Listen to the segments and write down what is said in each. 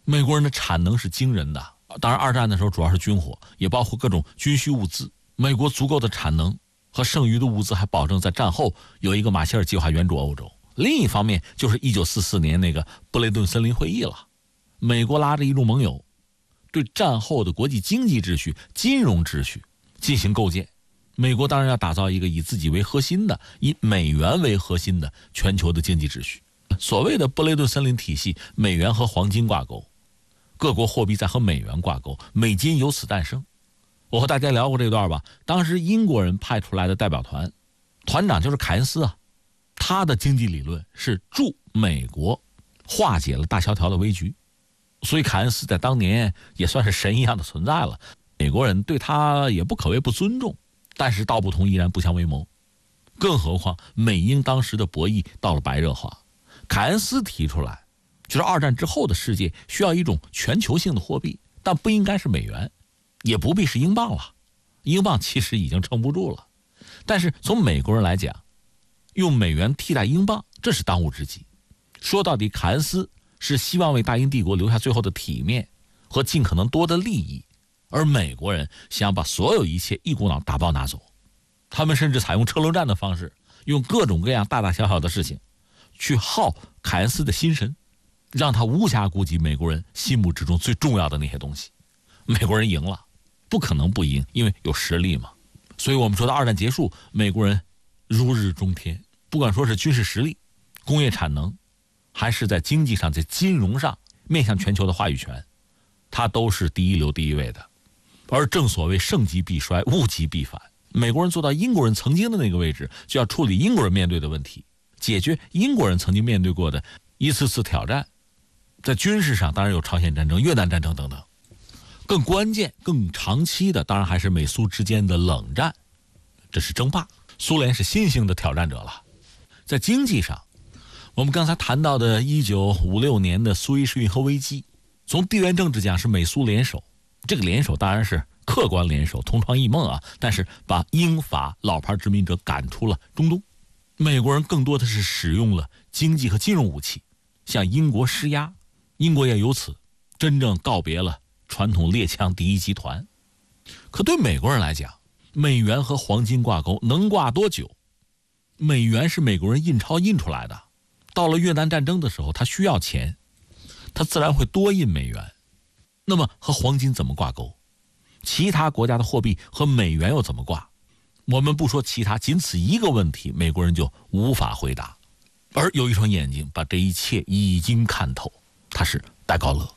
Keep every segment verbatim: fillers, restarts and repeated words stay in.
美国人的产能是惊人的，当然二战的时候主要是军火，也包括各种军需物资。美国足够的产能和剩余的物资还保证在战后有一个马歇尔计划援助欧洲。另一方面就是一九四四年那个布雷顿森林会议了，美国拉着一众盟友对战后的国际经济秩序、金融秩序进行构建。美国当然要打造一个以自己为核心的、以美元为核心的全球的经济秩序。所谓的布雷顿森林体系，美元和黄金挂钩，各国货币在和美元挂钩，美金由此诞生。我和大家聊过这段吧，当时英国人派出来的代表团，团长就是凯恩斯啊，他的经济理论是助美国化解了大萧条的危局，所以凯恩斯在当年也算是神一样的存在了。美国人对他也不可谓不尊重，但是道不同依然不相为谋。更何况美英当时的博弈到了白热化，凯恩斯提出来，就是二战之后的世界需要一种全球性的货币，但不应该是美元，也不必是英镑了，英镑其实已经撑不住了。但是从美国人来讲，用美元替代英镑，这是当务之急。说到底，凯恩斯是希望为大英帝国留下最后的体面和尽可能多的利益，而美国人想把所有一切一股脑打包拿走。他们甚至采用车轮战的方式，用各种各样大大小小的事情去耗凯恩斯的心神，让他无暇顾及美国人心目之中最重要的那些东西。美国人赢了，不可能不赢，因为有实力嘛。所以我们说到二战结束，美国人如日中天，不管说是军事实力、工业产能，还是在经济上、在金融上面向全球的话语权，他都是第一流第一位的。而正所谓盛极必衰，物极必反，美国人做到英国人曾经的那个位置，就要处理英国人面对的问题，解决英国人曾经面对过的一次次挑战。在军事上当然有朝鲜战争、越南战争等等，更关键更长期的当然还是美苏之间的冷战，这是争霸，苏联是新兴的挑战者了。在经济上，我们刚才谈到的一九五六年的苏伊士运河危机，从地缘政治讲是美苏联手，这个联手当然是客观联手，同床异梦啊，但是把英法老牌殖民者赶出了中东。美国人更多的是使用了经济和金融武器向英国施压，英国也由此真正告别了传统列强第一集团。可对美国人来讲，美元和黄金挂钩能挂多久？美元是美国人印钞印出来的，到了越南战争的时候他需要钱，他自然会多印美元。那么和黄金怎么挂钩？其他国家的货币和美元又怎么挂？我们不说其他，仅此一个问题美国人就无法回答。而有一双眼睛把这一切已经看透，他是戴高乐。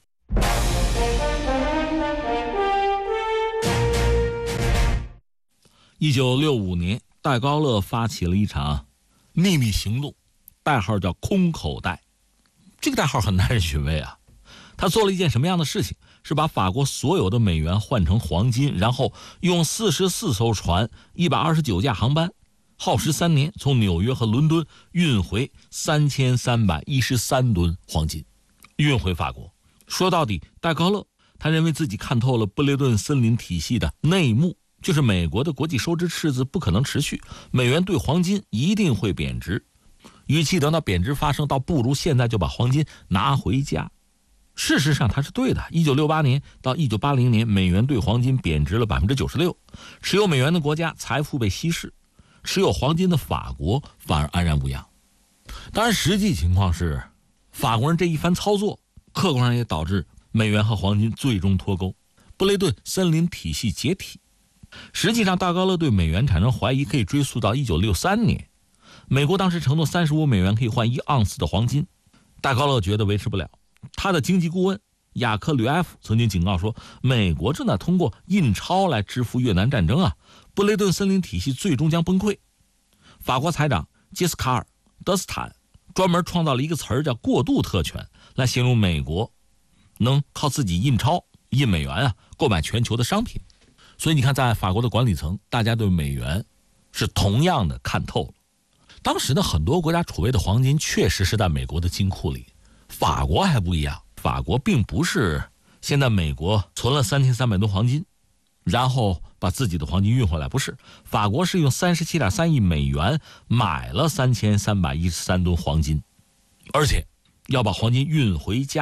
一九六五年，戴高乐发起了一场秘密行动，代号叫空口袋。这个代号很耐人寻味啊。他做了一件什么样的事情？是把法国所有的美元换成黄金，然后用四十四艘船、一百二十九架航班，耗时三年，从纽约和伦敦运回三千三百一十三吨黄金，运回法国。说到底，戴高乐他认为自己看透了布雷顿森林体系的内幕，就是美国的国际收支赤字不可能持续，美元兑黄金一定会贬值，与其等到贬值发生，倒不如现在就把黄金拿回家。事实上他是对的，一九六八年到一九八零年，美元兑黄金贬值了 百分之九十六， 持有美元的国家财富被稀释，持有黄金的法国反而安然无恙。当然实际情况是，法国人这一番操作客观上也导致美元和黄金最终脱钩，布雷顿森林体系解体。实际上戴高乐对美元产生怀疑可以追溯到一九六三年，美国当时承诺三十五美元可以换一盎司的黄金，戴高乐觉得维持不了。他的经济顾问雅克·吕埃夫曾经警告说，美国正在通过印钞来支付越南战争啊，布雷顿森林体系最终将崩溃。法国财长杰斯卡尔·德斯坦专门创造了一个词儿叫过渡特权，来形容美国能靠自己印钞印美元啊，购买全球的商品。所以你看，在法国的管理层，大家对美元是同样的看透了。当时呢，很多国家储备的黄金确实是在美国的金库里，法国还不一样，法国并不是现在美国存了三千三百吨黄金，然后把自己的黄金运回来，不是，法国是用三十七点三亿美元买了三千三百一十三吨黄金，而且要把黄金运回家，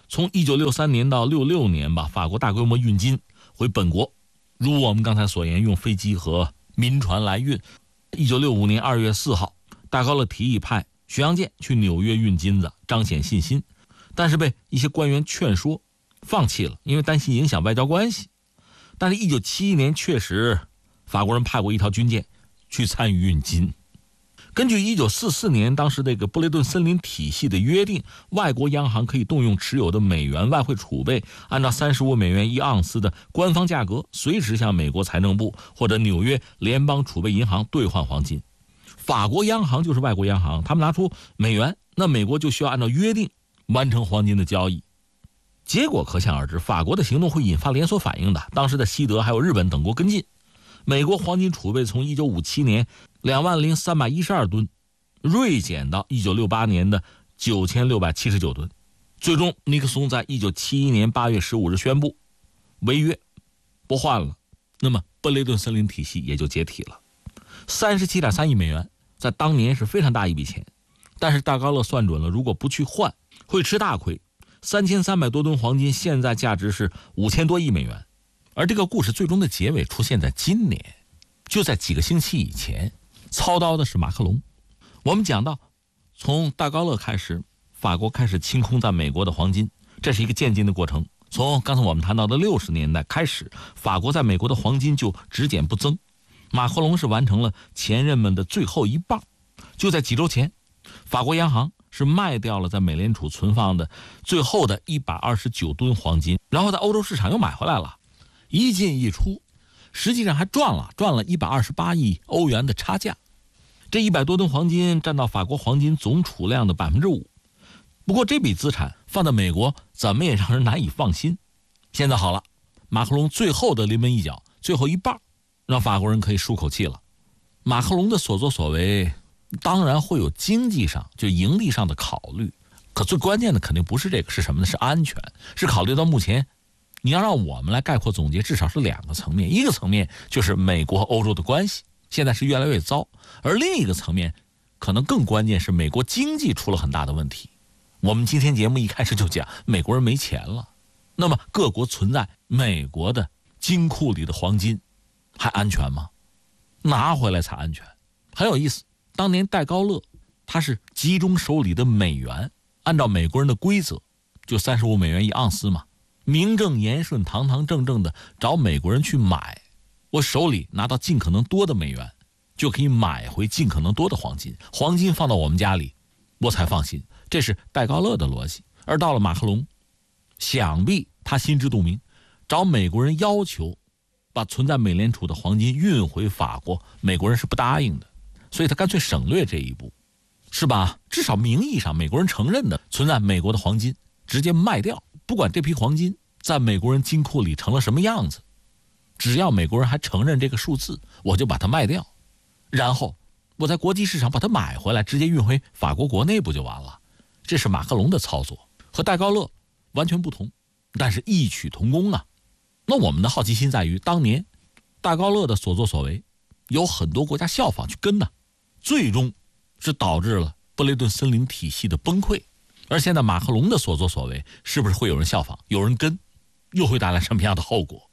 从一九六三年到六六年吧，法国大规模运金回本国，如我们刚才所言，用飞机和民船来运。一九六五年二月四号，戴高乐提议派巡洋舰去纽约运金子，彰显信心，但是被一些官员劝说放弃了，因为担心影响外交关系。但是一九七一年确实法国人派过一条军舰去参与运金。根据一九四四年当时这个布雷顿森林体系的约定，外国央行可以动用持有的美元外汇储备，按照三十五美元一盎司的官方价格，随时向美国财政部或者纽约联邦储备银行兑换黄金。法国央行就是外国央行，他们拿出美元，那美国就需要按照约定完成黄金的交易。结果可想而知，法国的行动会引发连锁反应的。当时的西德还有日本等国跟进，美国黄金储备从一九五七年两万零三百一十二吨锐减到一九六八年的九千六百七十九吨。最终尼克松在一九七一年八月十五日宣布违约不换了，那么布雷顿森林体系也就解体了。三十七点三亿美元在当年是非常大一笔钱，但是戴高乐算准了，如果不去换会吃大亏。三千三百多吨黄金现在价值是五千多亿美元。而这个故事最终的结尾出现在今年，就在几个星期以前，操刀的是马克龙。我们讲到，从戴高乐开始，法国开始清空在美国的黄金，这是一个渐进的过程。从刚才我们谈到的六十年代开始，法国在美国的黄金就只减不增。马克龙是完成了前任们的最后一棒。就在几周前，法国央行是卖掉了在美联储存放的最后的一百二十九吨黄金，然后在欧洲市场又买回来了，一进一出，实际上还赚了赚了一百二十八亿欧元的差价。这一百多吨黄金占到法国黄金总储量的 百分之五。 不过这笔资产放在美国怎么也让人难以放心。现在好了，马克龙最后的临门一脚，最后一棒，让法国人可以舒口气了。马克龙的所作所为当然会有经济上就盈利上的考虑，可最关键的肯定不是这个，是什么呢？是安全，是考虑到目前你要让我们来概括总结，至少是两个层面。一个层面就是美国和欧洲的关系现在是越来越糟，而另一个层面可能更关键是美国经济出了很大的问题。我们今天节目一开始就讲美国人没钱了，那么各国存在美国的金库里的黄金还安全吗？拿回来才安全。很有意思，当年戴高乐他是集中手里的美元，按照美国人的规则就三十五美元一盎司嘛，名正言顺堂堂正正的找美国人去买，我手里拿到尽可能多的美元，就可以买回尽可能多的黄金，黄金放到我们家里我才放心。这是戴高乐的逻辑。而到了马克龙，想必他心知肚明，找美国人要求把存在美联储的黄金运回法国，美国人是不答应的，所以他干脆省略这一步，是吧？至少名义上美国人承认的存在美国的黄金直接卖掉，不管这批黄金在美国人金库里成了什么样子，只要美国人还承认这个数字，我就把它卖掉，然后我在国际市场把它买回来，直接运回法国国内不就完了？这是马克龙的操作，和戴高乐完全不同，但是异曲同工啊。那我们的好奇心在于，当年戴高乐的所作所为有很多国家效仿去跟呢，最终是导致了布雷顿森林体系的崩溃。而现在马克龙的所作所为是不是会有人效仿，有人跟，又会带来什么样的后果？